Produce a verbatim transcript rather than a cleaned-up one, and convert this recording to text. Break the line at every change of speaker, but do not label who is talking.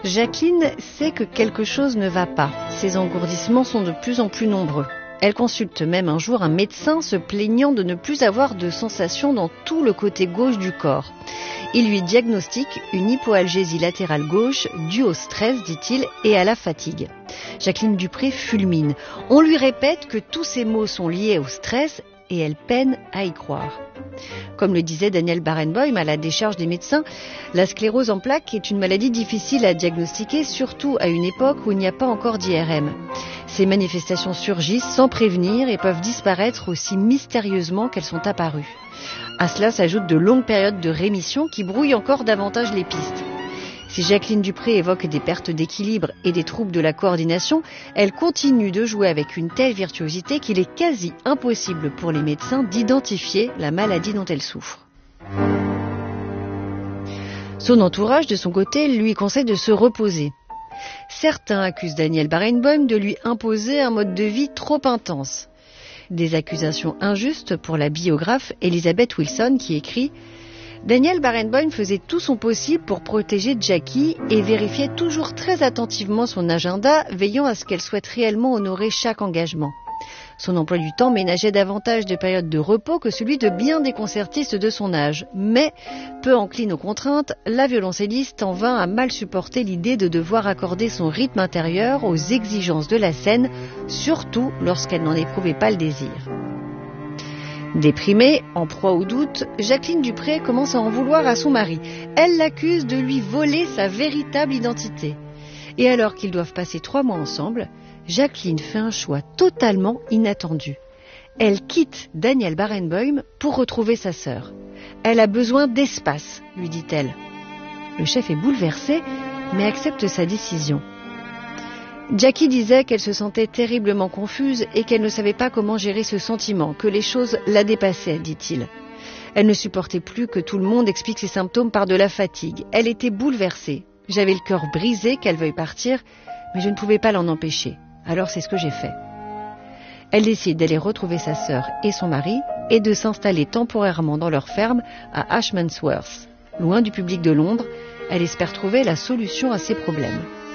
Jacqueline sait que quelque chose ne va pas. Ses engourdissements sont de plus en plus nombreux. Elle consulte même un jour un médecin se plaignant de ne plus avoir de sensation dans tout le côté gauche du corps. Il lui diagnostique une hypoalgésie latérale gauche due au stress, dit-il, et à la fatigue. Jacqueline Dupré fulmine. On lui répète que tous ces maux sont liés au stress et elle peine à y croire. Comme le disait Daniel Barenboim à la décharge des médecins, la sclérose en plaques est une maladie difficile à diagnostiquer, surtout à une époque où il n'y a pas encore d'I R M. Ces manifestations surgissent sans prévenir et peuvent disparaître aussi mystérieusement qu'elles sont apparues. À cela s'ajoutent de longues périodes de rémission qui brouillent encore davantage les pistes. Si Jacqueline Dupré évoque des pertes d'équilibre et des troubles de la coordination, elle continue de jouer avec une telle virtuosité qu'il est quasi impossible pour les médecins d'identifier la maladie dont elle souffre. Son entourage, de son côté, lui conseille de se reposer. Certains accusent Daniel Barenboim de lui imposer un mode de vie trop intense. Des accusations injustes pour la biographe Elizabeth Wilson qui écrit « Daniel Barenboim faisait tout son possible pour protéger Jackie et vérifiait toujours très attentivement son agenda, veillant à ce qu'elle souhaite réellement honorer chaque engagement. Son emploi du temps ménageait davantage de périodes de repos que celui de bien des concertistes de son âge. Mais, peu encline aux contraintes, la violoncelliste en vint à mal supporter l'idée de devoir accorder son rythme intérieur aux exigences de la scène, surtout lorsqu'elle n'en éprouvait pas le désir. » Déprimée, en proie au doute, Jacqueline Dupré commence à en vouloir à son mari. Elle l'accuse de lui voler sa véritable identité. Et alors qu'ils doivent passer trois mois ensemble, Jacqueline fait un choix totalement inattendu. Elle quitte Daniel Barenboim pour retrouver sa sœur. Elle a besoin d'espace, lui dit-elle. Le chef est bouleversé, mais accepte sa décision. Jackie disait qu'elle se sentait terriblement confuse et qu'elle ne savait pas comment gérer ce sentiment, que les choses la dépassaient, dit-il. Elle ne supportait plus que tout le monde explique ses symptômes par de la fatigue. Elle était bouleversée. J'avais le cœur brisé qu'elle veuille partir, mais je ne pouvais pas l'en empêcher. Alors c'est ce que j'ai fait. Elle décide d'aller retrouver sa sœur et son mari et de s'installer temporairement dans leur ferme à Ashmansworth. Loin du public de Londres, elle espère trouver la solution à ses problèmes.